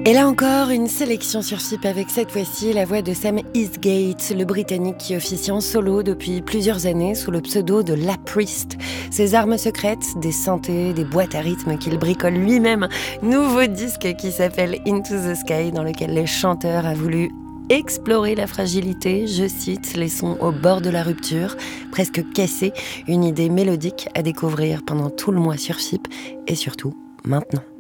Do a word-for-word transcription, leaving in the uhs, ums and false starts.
Et là encore, une sélection sur F I P avec cette fois-ci la voix de Sam Eastgate, le Britannique qui officie en solo depuis plusieurs années sous le pseudo de La Priest. Ses armes secrètes, des synthés, des boîtes à rythme qu'il bricole lui-même. Nouveau disque qui s'appelle Into the Sky, dans lequel le chanteur a voulu explorer la fragilité, je cite, les sons au bord de la rupture, presque cassés, une idée mélodique à découvrir pendant tout le mois sur F I P et surtout maintenant.